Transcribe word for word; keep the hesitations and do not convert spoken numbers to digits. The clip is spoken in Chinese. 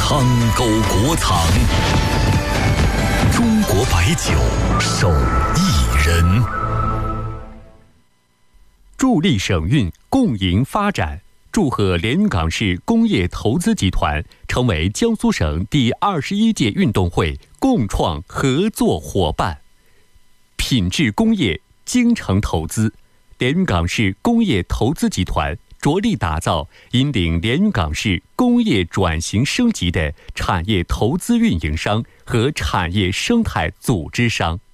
昌沟国藏，中国白酒手艺人，助力省运，共赢发展。祝贺连云港市工业投资集团成为江苏省第二十一届运动会共创合作伙伴。品质工业，精诚投资，连云港市工业投资集团着力打造引领连云港市工业转型升级的产业投资运营商和产业生态组织商。